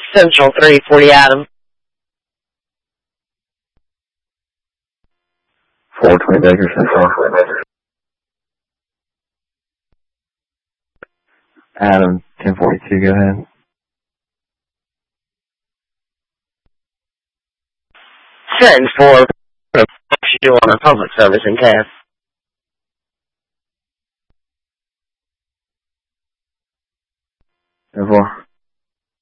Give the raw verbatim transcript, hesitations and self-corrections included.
Central three forty Adam. four twenty Baker Central. Adam, ten forty-two, go ahead. Send for you on a public service in Cass. ten four.